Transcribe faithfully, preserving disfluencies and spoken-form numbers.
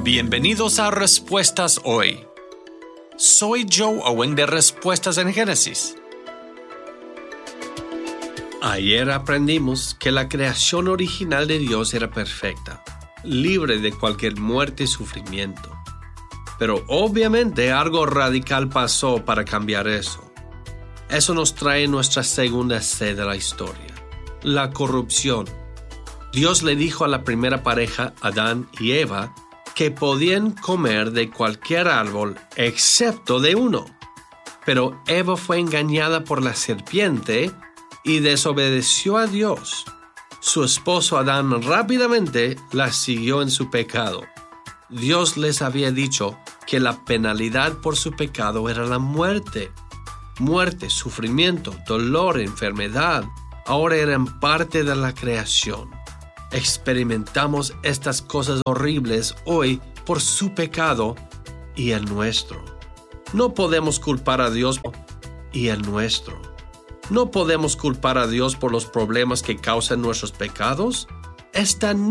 Bienvenidos a Respuestas Hoy. Soy Joe Owen de Respuestas en Génesis. Ayer aprendimos que la creación original de Dios era perfecta, libre de cualquier muerte y sufrimiento. Pero obviamente algo radical pasó para cambiar eso. Eso nos trae nuestra segunda C de la historia, la corrupción. Dios le dijo a la primera pareja, Adán y Eva, que podían comer de cualquier árbol excepto de uno. Pero Eva fue engañada por la serpiente y desobedeció a Dios. Su esposo Adán rápidamente la siguió en su pecado. Dios les había dicho que la penalidad por su pecado era la muerte. Muerte, sufrimiento, dolor, enfermedad, ahora eran parte de la creación. Experimentamos estas cosas horribles hoy por su pecado y el nuestro. No podemos culpar a Dios y el nuestro. No podemos culpar a Dios por los problemas que causan nuestros pecados. Esta